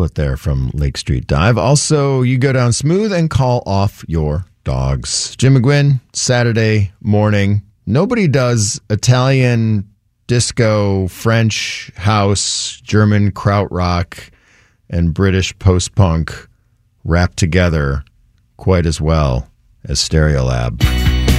Stole it there from Lake Street Dive. Also, you go down smooth and call off your dogs. Jim McGuinn, Saturday morning. Nobody does Italian disco, French house, German krautrock, and British post-punk wrapped together quite as well as Stereolab.